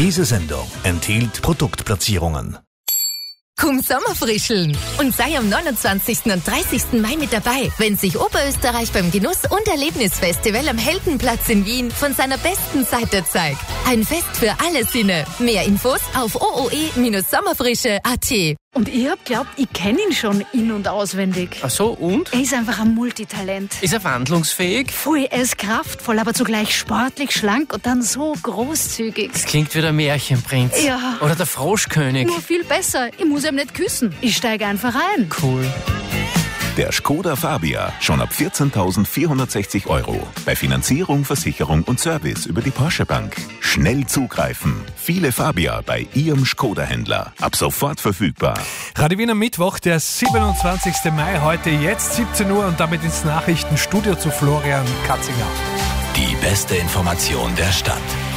Diese Sendung enthielt Produktplatzierungen. Komm Sommerfrischeln und sei am 29. und 30. Mai mit dabei, wenn sich Oberösterreich beim Genuss- und Erlebnisfestival am Heldenplatz in Wien von seiner besten Seite zeigt. Ein Fest für alle Sinne. Mehr Infos auf ooe-sommerfrische.at. Und ich hab glaubt, ich kenne ihn schon in- und auswendig. Ach so, und? Er ist einfach ein Multitalent. Ist er wandlungsfähig? Voll, er ist kraftvoll, aber zugleich sportlich, schlank und dann so großzügig. Das klingt wie der Märchenprinz. Ja. Oder der Froschkönig. Nur viel besser. Ich muss ihm nicht küssen. Ich steige einfach ein. Cool. Der Skoda Fabia schon ab 14.460 €. Bei Finanzierung, Versicherung und Service über die Porsche Bank. Schnell zugreifen. Viele Fabia bei Ihrem Skoda-Händler. Ab sofort verfügbar. Radio Wien am Mittwoch, der 27. Mai, heute jetzt 17 Uhr und damit ins Nachrichtenstudio zu Florian Katzinger. Die beste Information der Stadt.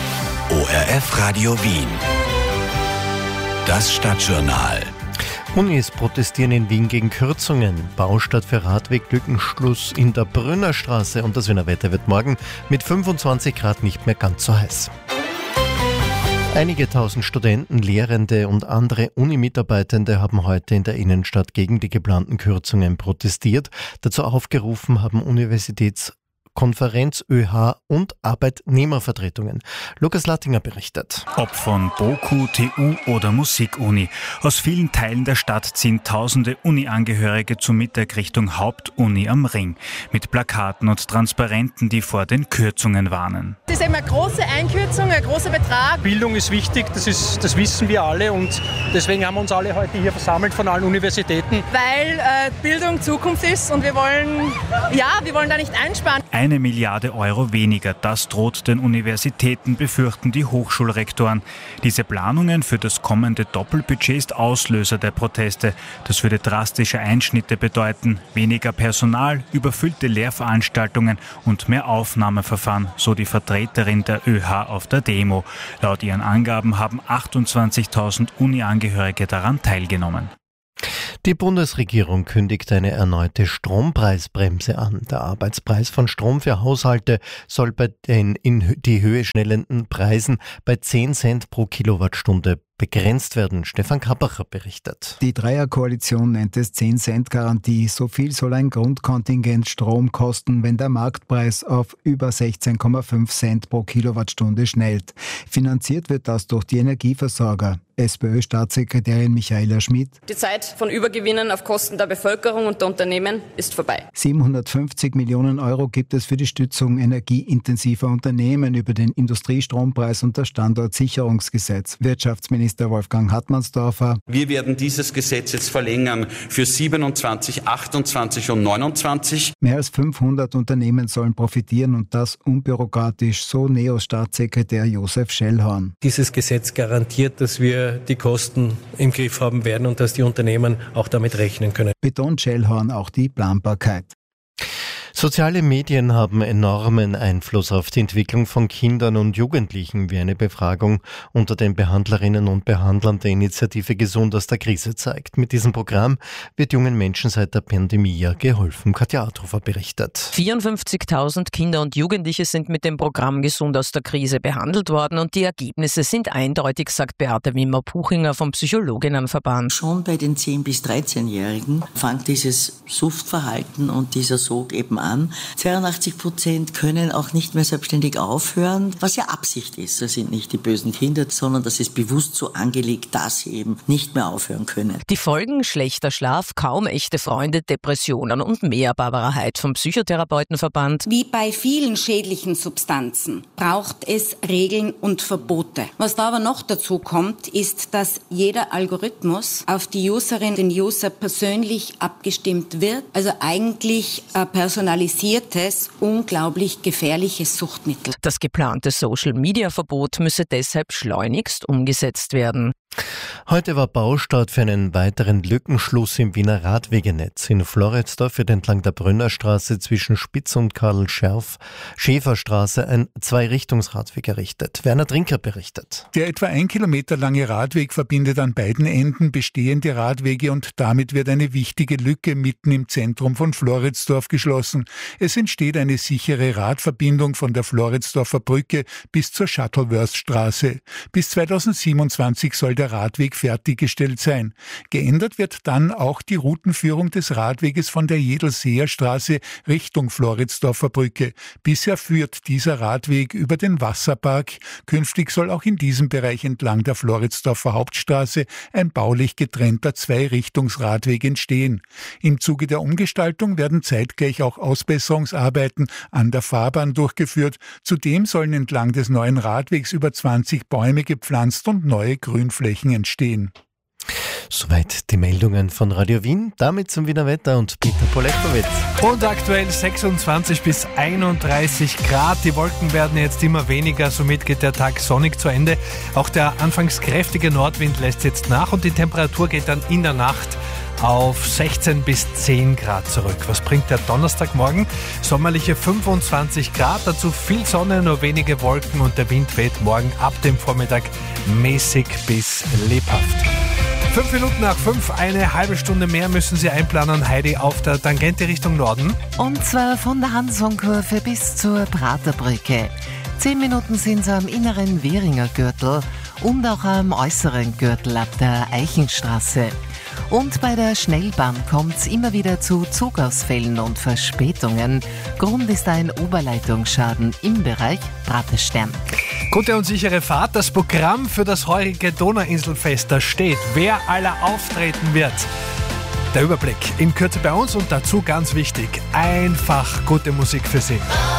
ORF Radio Wien. Das Stadtjournal. Unis protestieren in Wien gegen Kürzungen. Baustart für Radweglückenschluss in der Brünnerstraße und das Wiener Wetter wird morgen mit 25 Grad nicht mehr ganz so heiß. Einige tausend Studenten, Lehrende und andere Unimitarbeitende haben heute in der Innenstadt gegen die geplanten Kürzungen protestiert. Dazu aufgerufen haben Universitätskonferenz, ÖH und Arbeitnehmervertretungen. Lukas Lattinger berichtet. Ob von BOKU, TU oder Musikuni. Aus vielen Teilen der Stadt ziehen tausende Uni-Angehörige zum Mittag Richtung Hauptuni am Ring. Mit Plakaten und Transparenten, die vor den Kürzungen warnen. Das ist eben eine große Einkürzung, ein großer Betrag. Bildung ist wichtig, das wissen wir alle und deswegen haben wir uns alle heute hier versammelt von allen Universitäten. Weil Bildung Zukunft ist und wir wollen da nicht einsparen. 1 Milliarde € weniger, das droht den Universitäten, befürchten die Hochschulrektoren. Diese Planungen für das kommende Doppelbudget ist Auslöser der Proteste. Das würde drastische Einschnitte bedeuten, weniger Personal, überfüllte Lehrveranstaltungen und mehr Aufnahmeverfahren, so die Vertreterin der ÖH auf der Demo. Laut ihren Angaben haben 28.000 Uni-Angehörige daran teilgenommen. Die Bundesregierung kündigt eine erneute Strompreisbremse an. Der Arbeitspreis von Strom für Haushalte soll bei den in die Höhe schnellenden Preisen bei 10 Cent pro Kilowattstunde begrenzt werden. Stefan Kappacher berichtet. Die Dreierkoalition nennt es 10-Cent-Garantie. So viel soll ein Grundkontingent Strom kosten, wenn der Marktpreis auf über 16,5 Cent pro Kilowattstunde schnellt. Finanziert wird das durch die Energieversorger. SPÖ-Staatssekretärin Michaela Schmidt. Die Zeit von Übergewinnen auf Kosten der Bevölkerung und der Unternehmen ist vorbei. 750 Millionen € gibt es für die Stützung energieintensiver Unternehmen über den Industriestrompreis und das Standortsicherungsgesetz. Wirtschaftsminister Wolfgang Hartmannsdorfer. Wir werden dieses Gesetz jetzt verlängern für 27, 28 und 29. Mehr als 500 Unternehmen sollen profitieren und das unbürokratisch, so NEOS-Staatssekretär Josef Schellhorn. Dieses Gesetz garantiert, dass wir die Kosten im Griff haben werden und dass die Unternehmen auch damit rechnen können. Betont Schellhorn auch die Planbarkeit. Soziale Medien haben enormen Einfluss auf die Entwicklung von Kindern und Jugendlichen, wie eine Befragung unter den Behandlerinnen und Behandlern der Initiative Gesund aus der Krise zeigt. Mit diesem Programm wird jungen Menschen seit der Pandemie geholfen. Katja Arthofer berichtet. 54.000 Kinder und Jugendliche sind mit dem Programm Gesund aus der Krise behandelt worden und die Ergebnisse sind eindeutig, sagt Beate Wimmer-Puchinger vom Psychologinnenverband. Schon bei den 10- bis 13-Jährigen fängt dieses Suchtverhalten und dieser Sog eben an. 82% können auch nicht mehr selbstständig aufhören, was ja Absicht ist. Das sind nicht die bösen Kinder, sondern das ist bewusst so angelegt, dass sie eben nicht mehr aufhören können. Die Folgen: schlechter Schlaf, kaum echte Freunde, Depressionen und mehr. Barbara Heid vom Psychotherapeutenverband. Wie bei vielen schädlichen Substanzen braucht es Regeln und Verbote. Was da aber noch dazu kommt, ist, dass jeder Algorithmus auf die Userin, den User persönlich abgestimmt wird. Also eigentlich personalisiertes, unglaublich gefährliches Suchtmittel. Das geplante Social-Media-Verbot müsse deshalb schleunigst umgesetzt werden. Heute war Baustart für einen weiteren Lückenschluss im Wiener Radwegenetz. In Floridsdorf wird entlang der Brünnerstraße zwischen Spitz und Karl-Schäfer-Straße ein Zweirichtungsradweg errichtet. Werner Trinker berichtet. Der etwa 1 Kilometer lange Radweg verbindet an beiden Enden bestehende Radwege und damit wird eine wichtige Lücke mitten im Zentrum von Floridsdorf geschlossen. werden. Es entsteht eine sichere Radverbindung von der Floridsdorfer Brücke bis zur Shuttleworth-Straße. Bis 2027 soll der Radweg fertiggestellt sein. Geändert wird dann auch die Routenführung des Radweges von der Jedelseer Straße Richtung Floridsdorfer Brücke. Bisher führt dieser Radweg über den Wasserpark. Künftig soll auch in diesem Bereich entlang der Floridsdorfer Hauptstraße ein baulich getrennter Zweirichtungsradweg entstehen. Im Zuge der Umgestaltung werden zeitgleich auch Ausbesserungsarbeiten an der Fahrbahn durchgeführt. Zudem sollen entlang des neuen Radwegs über 20 Bäume gepflanzt und neue Grünflächen entstehen. Soweit die Meldungen von Radio Wien. Damit zum Wiener Wetter und Peter Polekowitz. Und aktuell 26 bis 31 Grad. Die Wolken werden jetzt immer weniger, somit geht der Tag sonnig zu Ende. Auch der anfangs kräftige Nordwind lässt jetzt nach und die Temperatur geht dann in der Nacht auf 16 bis 10 Grad zurück. Was bringt der Donnerstagmorgen? Sommerliche 25 Grad, dazu viel Sonne, nur wenige Wolken und der Wind weht morgen ab dem Vormittag mäßig bis lebhaft. 5 Minuten nach 5, eine halbe Stunde mehr müssen Sie einplanen, Heidi, auf der Tangente Richtung Norden. Und zwar von der Hansonkurve bis zur Praterbrücke. 10 Minuten sind Sie am inneren Währinger Gürtel und auch am äußeren Gürtel ab der Eichenstraße. Und bei der Schnellbahn kommt es immer wieder zu Zugausfällen und Verspätungen. Grund ist ein Oberleitungsschaden im Bereich Praterstern. Gute und sichere Fahrt. Das Programm für das heurige Donauinselfest, da steht, wer aller auftreten wird. Der Überblick in Kürze bei uns und dazu ganz wichtig, einfach gute Musik für Sie.